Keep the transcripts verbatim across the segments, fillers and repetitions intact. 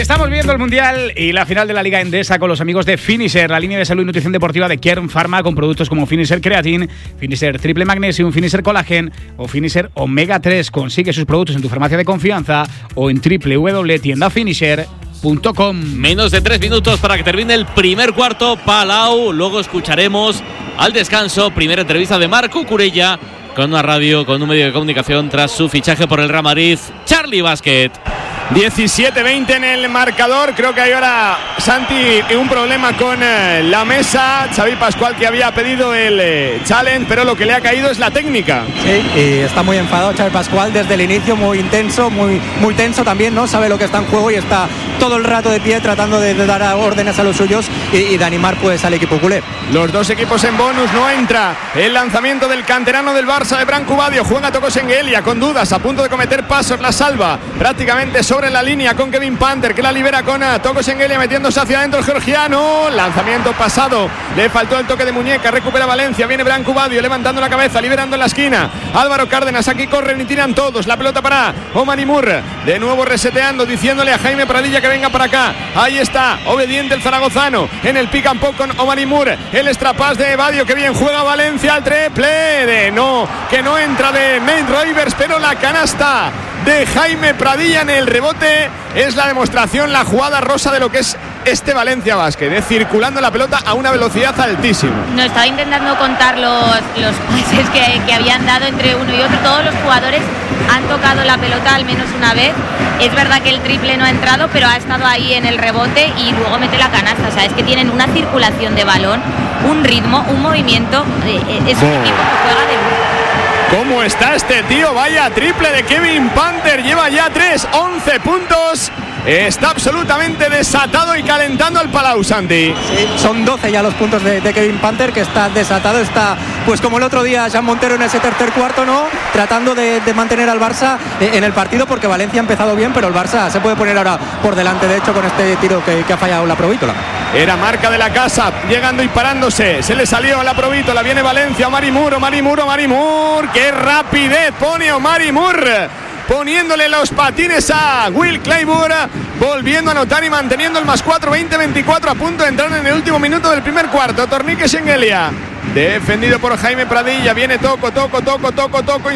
Estamos viendo el Mundial y la final de la Liga Endesa con los amigos de Finisher, la línea de salud y nutrición deportiva de Kern Pharma, con productos como Finisher Creatine, Finisher Triple Magnesium, Finisher Collagen o Finisher Omega tres. Consigue sus productos en tu farmacia de confianza o en doble u doble u doble u punto tienda finisher punto com. Menos de tres minutos para que termine el primer cuarto. Palau, luego escucharemos al descanso primera entrevista de Marco Curella con una radio, con un medio de comunicación tras su fichaje por el Real Madrid, Charlie Basket. diecisiete veinte en el marcador. Creo que hay ahora, Santi, un problema con eh, la mesa. Xavi Pascual, que había pedido el eh, challenge, pero lo que le ha caído es la técnica. Sí, y está muy enfadado Xavi Pascual desde el inicio, muy intenso, muy, muy tenso también, ¿no? Sabe lo que está en juego y está todo el rato de pie tratando de, de dar órdenes a los suyos y, y de animar pues al equipo culé. Los dos equipos en bonus. No entra el lanzamiento del canterano del Barça de Branco Badio. Juega Tokosengelia con dudas, a punto de cometer pasos. La salva prácticamente sobre la línea con Kevin Panther, que la libera con Tokosengelia metiéndose hacia adentro el georgiano. Lanzamiento pasado, le faltó el toque de muñeca. Recupera Valencia, viene Branco Badio levantando la cabeza, liberando en la esquina. Álvaro Cárdenas, aquí corren y tiran todos. La pelota para Omar Mur, de nuevo reseteando, diciéndole a Jaime Pradilla que venga para acá. Ahí está, obediente el zaragozano en el pick and pop con Omar Mur. El extrapas de Badio, que bien juega Valencia al triple de no, que no entra de Nate Rivers, pero la canasta de Jaime Pradilla en el rebote es la demostración, la jugada rosa de lo que es este Valencia Basket, ¿eh? Circulando la pelota a una velocidad altísima. No, estaba intentando contar los, los pases que, que habían dado entre uno y otro. Todos los jugadores han tocado la pelota al menos una vez. Es verdad que el triple no ha entrado, pero ha estado ahí en el rebote y luego mete la canasta. O sea, es que tienen una circulación de balón, un ritmo, un movimiento. Es un oh. equipo que juega de lujo. ¿Cómo está este tío? Vaya triple de Kevin Panther. Lleva ya tres, once puntos. Está absolutamente desatado y calentando al Palau, Santi. Sí, son doce ya los puntos de, de Kevin Panther, que está desatado. Está, pues como el otro día, Jean Montero en ese tercer cuarto, ¿no? Tratando de, de mantener al Barça en el partido, porque Valencia ha empezado bien, pero el Barça se puede poner ahora por delante, de hecho, con este tiro que, que ha fallado la Provítola. Era marca de la casa, llegando y parándose. Se le salió a la Provítola, viene Valencia, Omar Mur, Omar Mur, Omar Mur. ¡Qué rapidez pone Omar Mur! Poniéndole los patines a Will Clayburgh, volviendo a anotar y manteniendo el más cuatro, veinte veinticuatro, a punto de entrar en el último minuto del primer cuarto. Tornique Shengelia, defendido por Jaime Pradilla, viene Toco, Toco, Toco, Toco, Toco,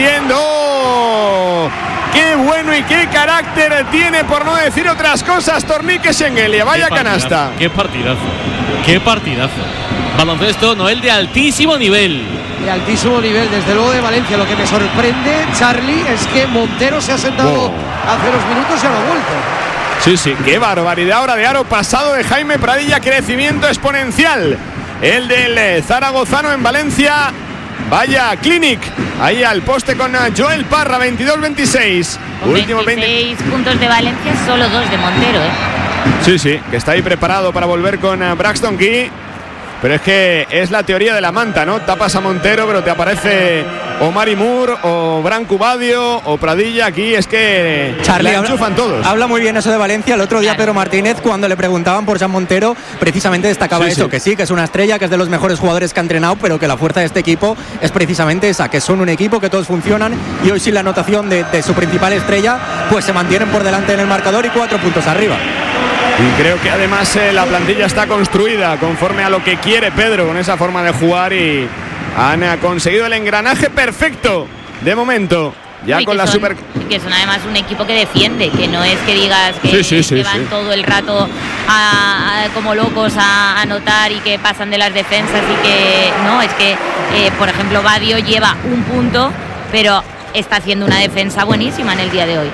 insistiendo. ¡Qué bueno y qué carácter tiene, por no decir otras cosas, Tornique Shengelia! Vaya canasta. ¡Qué partidazo! ¡Qué partidazo! Baloncesto, Noel, de altísimo nivel. De altísimo nivel, desde luego, de Valencia. Lo que me sorprende, Charlie, es que Montero se ha sentado oh. hace unos minutos y ahora ha vuelto. Sí, sí, qué barbaridad. Ahora de aro pasado de Jaime Pradilla, crecimiento exponencial. El del zaragozano en Valencia. Vaya Clinic, ahí al poste con Joel Parra, veintidós veintiséis. Último veintiséis puntos de Valencia, solo dos de Montero, ¿eh? Sí, sí, que está ahí preparado para volver con Braxton Key. Pero es que es la teoría de la manta, ¿no? Tapas a Montero, pero te aparece Omar Mur o Branco Badio o Pradilla. Aquí es que Charlie le enchufan habla, todos. Habla muy bien eso de Valencia. El otro día, claro, Pedro Martínez, cuando le preguntaban por Jean Montero, precisamente destacaba sí, eso, sí. que sí, que es una estrella, que es de los mejores jugadores que ha entrenado, pero que la fuerza de este equipo es precisamente esa, que son un equipo, que todos funcionan, y hoy sin la anotación de, de su principal estrella, pues se mantienen por delante en el marcador y cuatro puntos arriba. Y creo que además eh, la plantilla está construida conforme a lo que quiere Pedro con esa forma de jugar, y han eh, conseguido el engranaje perfecto de momento. Ya no, con la son, super. Que son además un equipo que defiende, que no es que digas que, sí, sí, sí, que van sí. todo el rato a, a, como locos a anotar y que pasan de las defensas, y que no, es que eh, por ejemplo Badio lleva un punto, pero está haciendo una defensa buenísima en el día de hoy.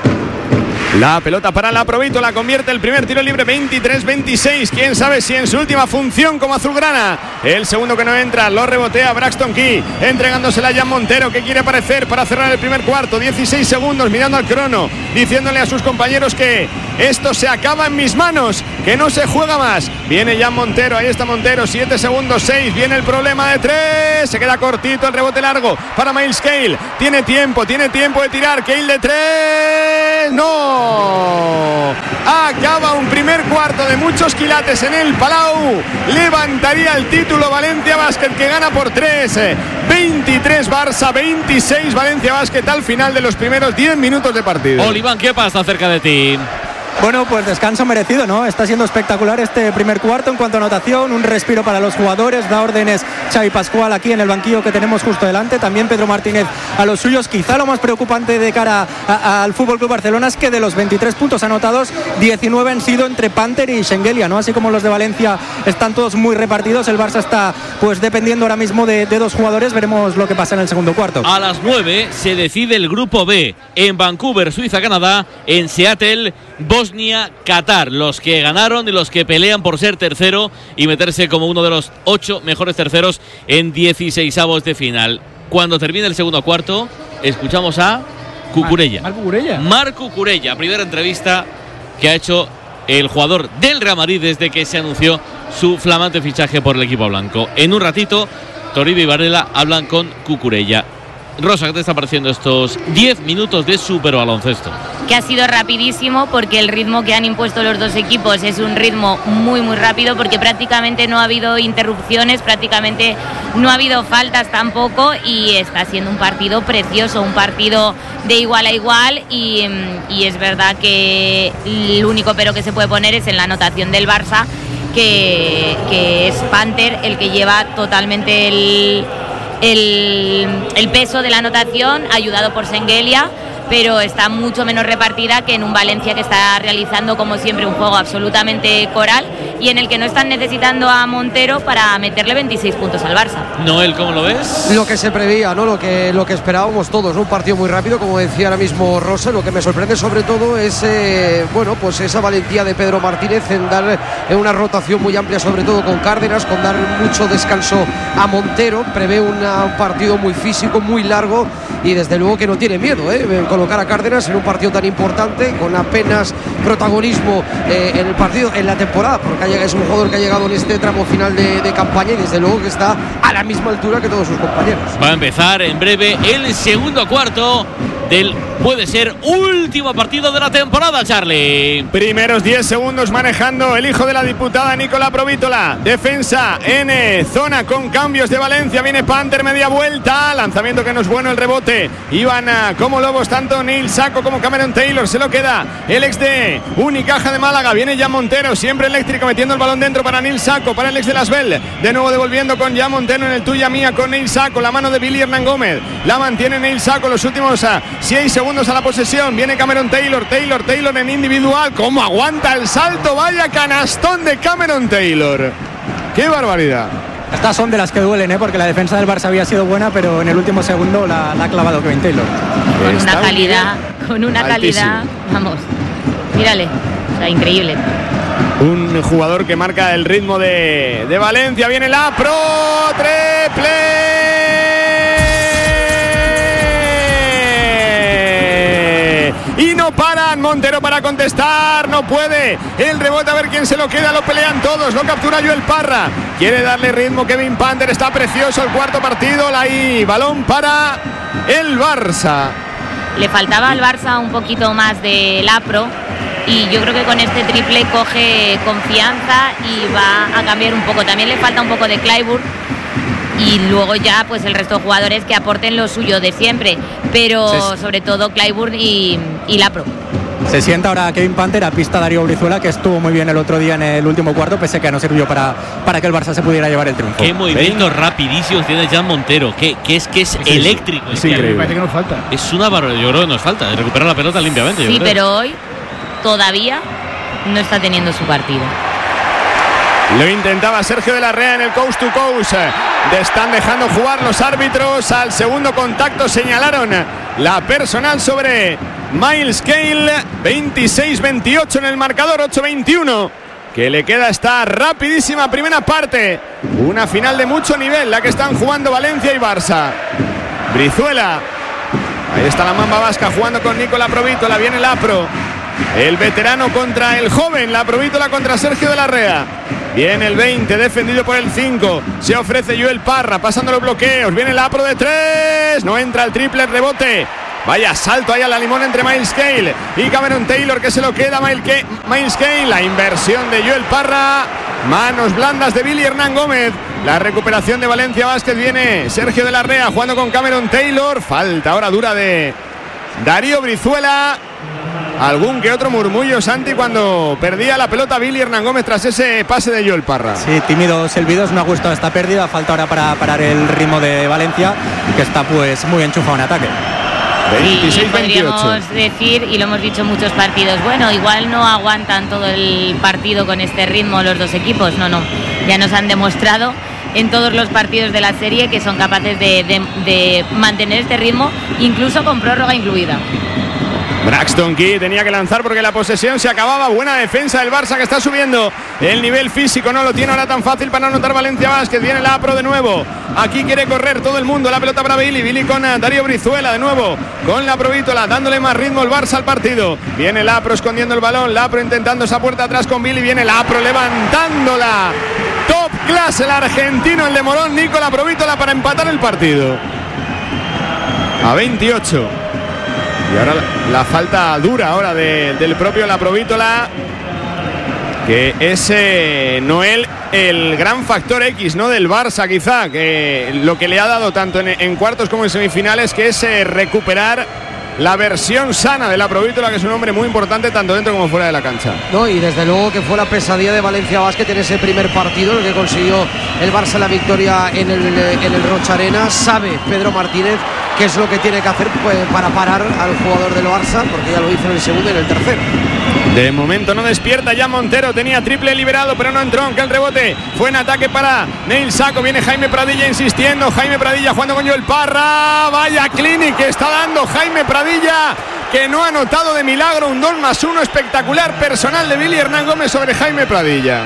La pelota para la Provítola, convierte el primer tiro libre, veintitrés veintiséis. Quién sabe si en su última función como azulgrana. El segundo que no entra, lo rebotea Braxton Key, entregándosela a Jean Montero, que quiere aparecer para cerrar el primer cuarto. dieciséis segundos, mirando al crono, diciéndole a sus compañeros que esto se acaba en mis manos, que no se juega más. Viene Jean Montero, ahí está Montero, siete segundos, seis. Viene el problema de tres, se queda cortito el rebote largo para Miles Cale. Tiene tiempo, tiene tiempo de tirar. Cale de tres, no. Acaba un primer cuarto de muchos quilates en el Palau. Levantaría el título Valencia Basket, que gana por tres. veintitrés Barça, veintiséis Valencia Basket al final de los primeros diez minutos de partido. Oliván, ¿qué pasa cerca de ti? Bueno, pues descanso merecido, ¿no? Está siendo espectacular este primer cuarto en cuanto a anotación, un respiro para los jugadores, da órdenes Xavi Pascual aquí en el banquillo que tenemos justo delante, también Pedro Martínez a los suyos. Quizá lo más preocupante de cara a, a, al F C Barcelona es que de los veintitrés puntos anotados, diecinueve han sido entre Panther y Schengelia, ¿no? Así como los de Valencia están todos muy repartidos, el Barça está pues dependiendo ahora mismo de, de dos jugadores. Veremos lo que pasa en el segundo cuarto. A las nueve se decide el grupo B en Vancouver, Suiza, Canadá, en Seattle, Bosnia, Qatar, los que ganaron y los que pelean por ser tercero y meterse como uno de los ocho mejores terceros en dieciseisavos de final. Cuando termine el segundo cuarto, escuchamos a Cucurella. Marc Cucurella. Marc Cucurella, primera entrevista que ha hecho el jugador del Real Madrid desde que se anunció su flamante fichaje por el equipo blanco. En un ratito, Toribio y Varela hablan con Cucurella. Rosa, ¿qué te está pareciendo estos diez minutos de superbaloncesto? Que ha sido rapidísimo porque el ritmo que han impuesto los dos equipos es un ritmo muy muy rápido, porque prácticamente no ha habido interrupciones, prácticamente no ha habido faltas tampoco, y está siendo un partido precioso, un partido de igual a igual, y, y es verdad que el único pero que se puede poner es en la anotación del Barça, que, que es Panther el que lleva totalmente el El, el peso de la anotación, ayudado por Schengelia, pero está mucho menos repartida que en un Valencia que está realizando como siempre un juego absolutamente coral y en el que no están necesitando a Montero para meterle veintiséis puntos al Barça. Noel, ¿cómo lo ves? Lo que se preveía, ¿no? Lo que, lo que esperábamos todos, ¿no? Un partido muy rápido, como decía ahora mismo Rosa. Lo que me sorprende sobre todo es eh, bueno, pues esa valentía de Pedro Martínez en dar en una rotación muy amplia, sobre todo con Cárdenas, con dar mucho descanso a Montero. Prevé una, un partido muy físico, muy largo, y desde luego que no tiene miedo, ¿eh? Colocar a Cárdenas en un partido tan importante, con apenas protagonismo eh, en el partido, en la temporada, porque es un jugador que ha llegado en este tramo final de, de campaña y desde luego que está a la misma altura que todos sus compañeros. Va a empezar en breve el segundo cuarto del, puede ser, último partido de la temporada, Charlie. Primeros diez segundos manejando el hijo de la diputada Nicola Provítola. Defensa en zona con cambios de Valencia. Viene Panther, media vuelta. Lanzamiento que no es bueno, el rebote. Iban a, como lobos tanto Neil Sacco como Cameron Taylor. Se lo queda el ex de Unicaja de Málaga. Viene ya Montero, siempre eléctrico, metiendo el balón dentro para Neil Sacco, para el ex de Las Bell. De nuevo devolviendo con ya Montero en el tuya mía con Neil Sacco. La mano de Billy Hernán Gómez. La mantiene Neil Sacco los últimos seis segundos a la posesión. Viene Cameron Taylor. Taylor, Taylor en individual. ¿Cómo aguanta el salto? Vaya canastón de Cameron Taylor. ¡Qué barbaridad! Estas son de las que duelen, ¿eh? Porque la defensa del Barça había sido buena, pero en el último segundo la, la ha clavado Kevin Taylor. Con Está una calidad, con una altísimo. calidad, vamos, mírale, o sea, increíble. Un jugador que marca el ritmo de, de Valencia. Viene la Pro triple. Y no paran. Montero para contestar. No puede. El rebote, a ver quién se lo queda. Lo pelean todos. Lo captura Joel Parra. Quiere darle ritmo Kevin Panther. Está precioso el cuarto partido. Ahí, balón para el Barça. Le faltaba al Barça un poquito más de lapro. Y yo creo que con este triple coge confianza y va a cambiar un poco. También le falta un poco de Clyburn. Y luego ya pues el resto de jugadores que aporten lo suyo de siempre, pero sí, sobre todo Clyburn y, y Lapro. Se sienta ahora Kevin Panther a pista Darío Brizuela, que estuvo muy bien el otro día en el último cuarto, pese a que no sirvió para, para que el Barça se pudiera llevar el triunfo. Qué movimientos rapidísimos tiene Jan Montero, que, que es que es sí, eléctrico. Sí, sí, increíble. Parece que nos falta. Es una barbaridad, yo creo que nos falta, de recuperar la pelota limpiamente. Sí, pero hoy todavía no está teniendo su partido. Lo intentaba Sergio de la Rea en el coast to coast. Le están dejando jugar los árbitros. Al segundo contacto señalaron la personal sobre Miles Cale. veintiséis veintiocho en el marcador, ocho veintiuno. Que le queda esta rapidísima primera parte. Una final de mucho nivel, la que están jugando Valencia y Barça. Brizuela. Ahí está la mamba vasca jugando con Nicola Provítola. Viene Lapro. El veterano contra el joven. La Provítola contra Sergio de la Rea. Viene el veinte, defendido por el cinco. Se ofrece Joel Parra, pasando los bloqueos. Viene el Apro de tres. No entra el triple, rebote. Vaya salto ahí a la limón entre Miles Cale y Cameron Taylor, que se lo queda Miles Cale. La inversión de Joel Parra. Manos blandas de Billy Hernán Gómez. La recuperación de Valencia Basket. Viene Sergio de la Rea jugando con Cameron Taylor. Falta ahora dura de Darío Brizuela. algún que otro murmullo, Santi, cuando perdía la pelota Billy Hernán Gómez tras ese pase de Joel Parra. Sí, tímidos Elvidos, no ha gustado esta pérdida, falta ahora para parar el ritmo de Valencia, que está pues muy enchufado en ataque. veintiséis veintiocho. Podríamos decir, y lo hemos dicho en muchos partidos, bueno, igual no aguantan todo el partido con este ritmo los dos equipos, no, no, ya nos han demostrado en todos los partidos de la serie que son capaces de, de, de mantener este ritmo, incluso con prórroga incluida. Braxton Key tenía que lanzar porque la posesión se acababa. Buena defensa del Barça, que está subiendo el nivel físico. No lo tiene ahora tan fácil para anotar Valencia Basket. Viene la Apro de nuevo. Aquí quiere correr todo el mundo. La pelota para Billy. Billy con Darío Brizuela de nuevo. Con la Provítola, dándole más ritmo el Barça al partido. Viene la Apro escondiendo el balón. La Apro intentando esa puerta atrás con Billy. Viene la Apro levantándola. Top class el argentino, el de Morón, Nicola Provítola, para empatar el partido. A veintiocho. Y ahora la, la falta dura ahora de, del propio La Provítola, que es eh, Noel el gran factor X, ¿no?, del Barça, quizá, que lo que le ha dado tanto en, en cuartos como en semifinales, que es eh, recuperar la versión sana de La Provítola, que es un hombre muy importante tanto dentro como fuera de la cancha. No, y desde luego que fue la pesadilla de Valencia Basket en ese primer partido en el que consiguió el Barça la victoria en el, en el Rocha Arena. Sabe Pedro Martínez qué es lo que tiene que hacer, pues, para parar al jugador del Barça, porque ya lo hizo en el segundo y en el tercero. De momento no despierta ya Montero, tenía triple liberado pero no entró, aunque el rebote fue en ataque para Neil Saco. Viene Jaime Pradilla insistiendo, Jaime Pradilla jugando con Joel Parra. Vaya clinic que está dando Jaime Pradilla, que no ha anotado de milagro. Un dos más uno espectacular personal de Billy Hernán Gómez sobre Jaime Pradilla.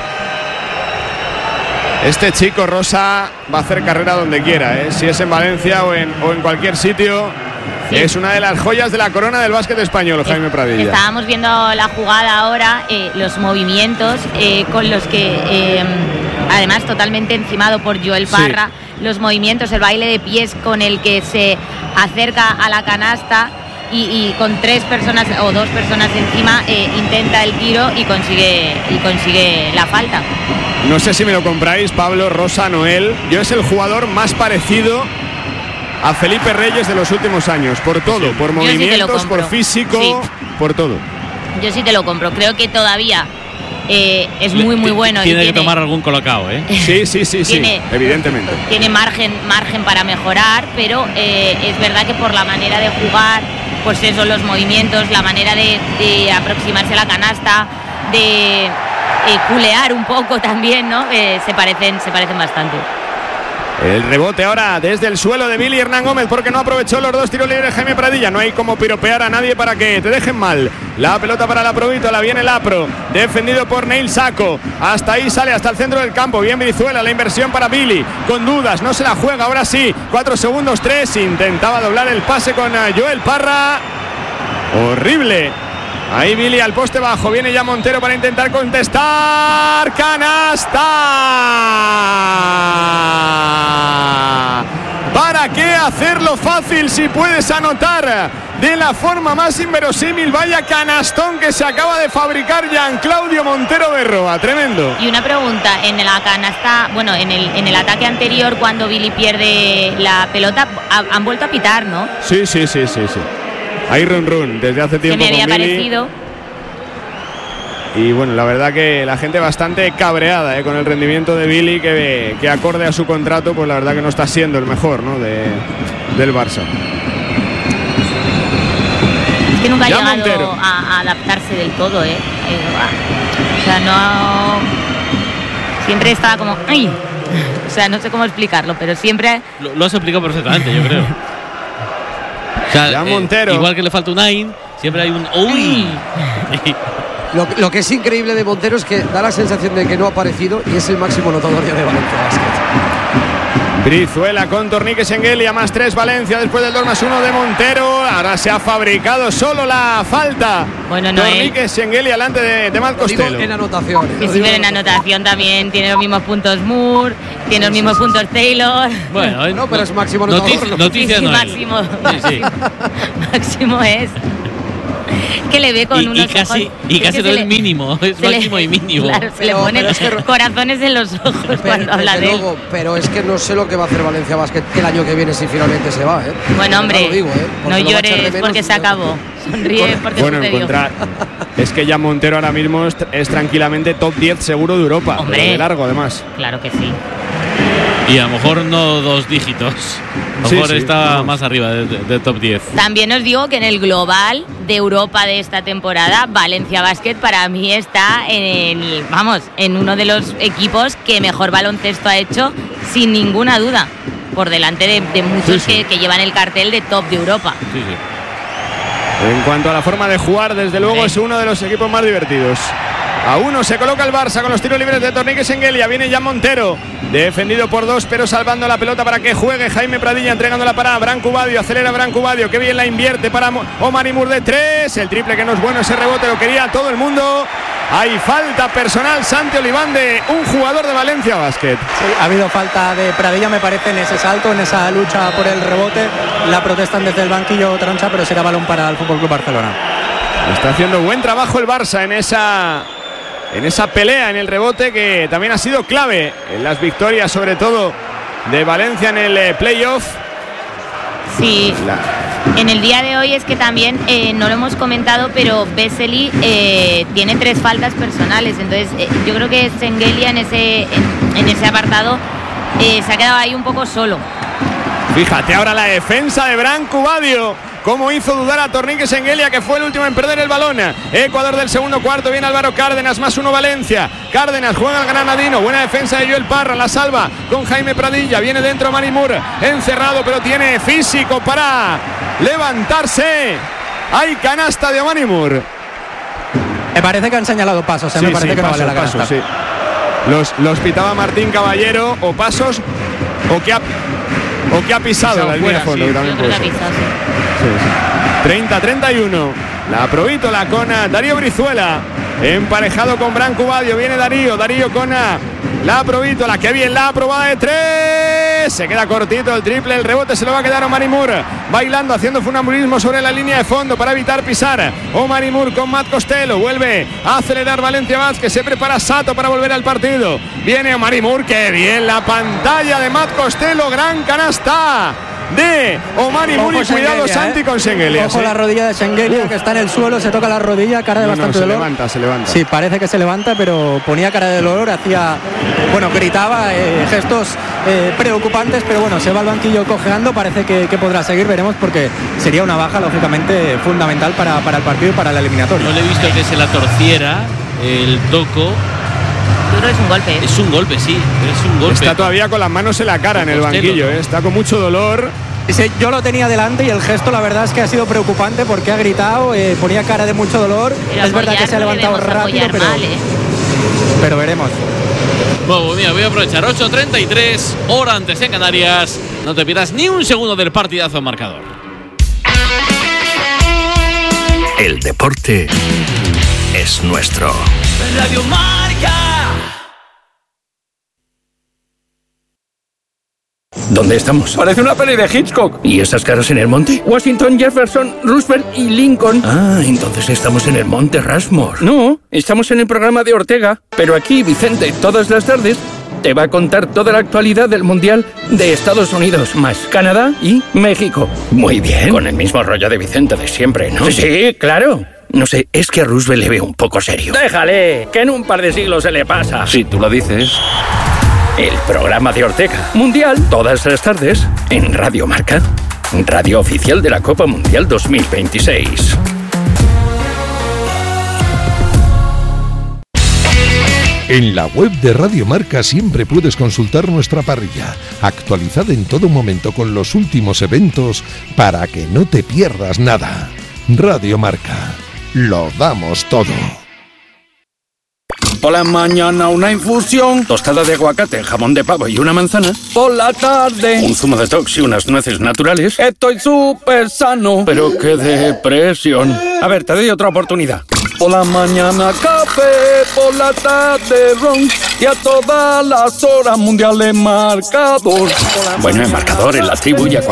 Este chico, Rosa, va a hacer carrera donde quiera, ¿eh? Si es en Valencia o en, o en cualquier sitio. Sí. Es una de las joyas de la corona del básquet español, Jaime Pradilla. Estábamos viendo la jugada ahora, eh, los movimientos eh, con los que, eh, además totalmente encimado por Joel Parra, sí. Los movimientos, el baile de pies con el que se acerca a la canasta y, y con tres personas o dos personas encima eh, intenta el tiro y consigue, y consigue la falta. No sé si me lo compráis, Pablo, Rosa, Noel. Yo es el jugador más parecido a Felipe Reyes de los últimos años, por todo, por movimientos, sí por físico, sí. por todo. Yo sí te lo compro, creo que todavía eh, es muy muy bueno. Tiene, y que tiene, tomar algún colocado, ¿eh? Sí, sí, sí, tiene, sí, evidentemente. Tiene margen, margen para mejorar, pero eh, es verdad que por la manera de jugar, pues eso, los movimientos, la manera de, de aproximarse a la canasta, de eh, culear un poco también, ¿no? Eh, se parecen, se parecen bastante. El rebote ahora desde el suelo de Billy Hernán Gómez, porque no aprovechó los dos tiros libres Jaime Pradilla. No hay como piropear a nadie para que te dejen mal. La pelota para La Provítola, viene el Apro, defendido por Neil Saco. Hasta ahí sale, hasta el centro del campo. Bien Brizuela, la inversión para Billy. Con dudas, no se la juega, ahora sí. Cuatro segundos, tres. Intentaba doblar el pase con Joel Parra. Horrible. Ahí Billy al poste bajo, viene ya Montero para intentar contestar. ¡Canasta! ¿Para qué hacerlo fácil si puedes anotar de la forma más inverosímil? Vaya canastón que se acaba de fabricar Jean Claudio Montero Berroa, tremendo. Y una pregunta, en la canasta, bueno, en el, en el ataque anterior, cuando Billy pierde la pelota, han vuelto a pitar, ¿no? Sí, sí, sí, sí, sí. Hay run run desde hace tiempo. Que me había con Billy. parecido. Y bueno, la verdad que la gente bastante cabreada eh, con el rendimiento de Billy, que, que acorde a su contrato, pues la verdad que no está siendo el mejor, ¿no?, de, del Barça. Es que nunca ha ya llegado Montero. a, a adaptarse del todo, ¿eh? eh o sea, no... Siempre estaba como... ¡Ay! O sea, no sé cómo explicarlo, pero siempre... Lo, lo has explicado perfectamente, yo creo. O sea, ya eh, Montero. Igual que le falta un nine, siempre hay un uy. Lo, lo que es increíble de Montero es que da la sensación de que no ha aparecido y es el máximo anotador ya de Valencia Basket. Brizuela con Tornique Sengelia, más tres Valencia después del dos más uno de Montero. Ahora se ha fabricado solo la falta. Bueno, no Tornique Sengelia delante de, de Matt Costello. En anotación. Que sí, pero en anotación también tiene los mismos puntos Moore, tiene los mismos puntos Taylor. Bueno, no, pero es máximo anotador. Noticia, noticia sí, sí, no máximo, sí, sí. máximo, máximo es. que le ve con y, unos y casi, ojos. Y casi todo es le, mínimo, es máximo le, y mínimo. Claro, se pero, le ponen es que, corazones en los ojos pero, cuando habla de él. Luego, pero es que no sé lo que va a hacer Valencia Basket el año que viene si finalmente se va. ¿eh? Bueno, hombre, digo, ¿eh? no llores porque se acabó. Sonríe porque bueno, sucedió. encontrar. Es que ya Montero ahora mismo es, es tranquilamente top diez seguro de Europa. Hombre, de largo, además. Claro que sí. Y a lo mejor no dos dígitos. A lo Sí, mejor sí, está vamos. más arriba de, de, de top diez. También os digo que en el global de Europa de esta temporada, Valencia Basket para mí está en el, vamos, en uno de los equipos que mejor baloncesto ha hecho, sin ninguna duda, por delante de, de muchos Sí, sí. Que, que llevan el cartel de top de Europa. Sí, sí. En cuanto a la forma de jugar, desde luego Sí. es uno de los equipos más divertidos. A uno se coloca el Barça con los tiros libres de Tornique Sengelia. Viene ya Montero, defendido por dos, pero salvando la pelota para que juegue Jaime Pradilla, entregándola para Branco Badio. Acelera Branco Badio, que bien la invierte para Omar Imur de tres. El triple que no es bueno, ese rebote lo quería todo el mundo. Hay falta personal, Santi Olivande, un jugador de Valencia Basket. Sí, ha habido falta de Pradilla, me parece, en ese salto, en esa lucha por el rebote. La protestan desde el banquillo Troncha, pero será balón para el F C Barcelona. Está haciendo buen trabajo el Barça en esa, en esa pelea, en el rebote, que también ha sido clave en las victorias, sobre todo de Valencia en el eh, playoff. Sí. La- En el día de hoy es que también, eh, no lo hemos comentado, pero Vesely eh, tiene tres faltas personales. Entonces, eh, yo creo que Sengelia en ese, en, en ese apartado eh, se ha quedado ahí un poco solo. Fíjate ahora la defensa de Branco Badio, cómo hizo dudar a Tornique Sengelia, que fue el último en perder el balón. Ecuador del segundo cuarto, viene Álvaro Cárdenas, más uno Valencia. Cárdenas juega al granadino, buena defensa de Joel Parra, la salva con Jaime Pradilla, viene dentro Mari Moore, encerrado, pero tiene físico para levantarse. Hay canasta de Omar Imur. Me parece que han señalado pasos, ¿eh? Sí, me parece sí, que no pasos, vale la pasos, canasta. sí. Los, los pitaba Martín Caballero, o pasos, o que ha, o que ha pisado, Pisado la línea de fuera, fondo. sí. que también Yo creo que puede ha ser. pisado, sí. Sí, sí. treinta a treinta y uno. La provítola con ah, Darío Brizuela. Emparejado con Branco Badio. Viene Darío. Darío con ah, la provítola. Que bien la aprobada de tres. Se queda cortito el triple. El rebote se lo va a quedar Omar Imur. Bailando, haciendo funambulismo sobre la línea de fondo para evitar pisar. Omar Imur con Matt Costello. Vuelve a acelerar Valencia Basket. Se prepara Sato para volver al partido. Viene Omar Imur. Que bien la pantalla de Matt Costello. Gran canasta de Omar Imur. Y Ojo cuidado Sengelia, Santi ¿eh? con Sengelia. Ojo sí. la rodilla de Sengelia, que está en el suelo, se toca la rodilla, cara de No, no, bastante se dolor. levanta, se levanta. Sí, parece que se levanta, pero ponía cara de dolor, hacía, bueno, gritaba, eh, gestos eh, preocupantes, pero bueno, se va al banquillo cojeando, parece que, que podrá seguir, veremos, porque sería una baja, lógicamente, fundamental para, para el partido y para la eliminatoria. No le he visto que se la torciera el toco. Yo creo que es un golpe. ¿eh? Es un golpe, sí, es un golpe. Está todavía con las manos en la cara en el Costello, banquillo, ¿no? ¿eh? Está con mucho dolor. Dice, yo lo tenía delante y el gesto la verdad es que ha sido preocupante porque ha gritado, eh, ponía cara de mucho dolor. Pero es verdad que se ha apoyar no levantado debemos rápido, apoyar pero, mal, ¿eh? pero veremos. Bueno, pues mira, voy a aprovechar ocho treinta y tres, hora antes en Canarias. No te pierdas ni un segundo del partidazo en marcador. El deporte es nuestro. Radio Marca. ¿Dónde estamos? Parece una peli de Hitchcock. ¿Y esas caras en el monte? Washington, Jefferson, Roosevelt y Lincoln. Ah, entonces estamos en el monte Rushmore. No, estamos en el programa de Ortega. Pero aquí, Vicente, todas las tardes, te va a contar toda la actualidad del Mundial de Estados Unidos, más Canadá y México. Muy bien. Con el mismo rollo de Vicente de siempre, ¿no? Sí, sí, claro. No sé, es que a Roosevelt le veo un poco serio. Déjale, que en un par de siglos se le pasa. Si tú lo dices. El programa de Ortega. Mundial, todas las tardes, en Radio Marca. Radio oficial de la Copa Mundial dos mil veintiséis. En la web de Radio Marca siempre puedes consultar nuestra parrilla, actualizada en todo momento con los últimos eventos para que no te pierdas nada. Radio Marca, lo damos todo. Por la mañana una infusión, tostada de aguacate, jamón de pavo y una manzana. Por la tarde, Un zumo de tox y unas nueces naturales. estoy súper sano. Pero qué depresión. A ver, te doy otra oportunidad. Por la mañana café, por la tarde ron y a todas las horas mundiales marcador. Bueno, en marcador, en la tribu y a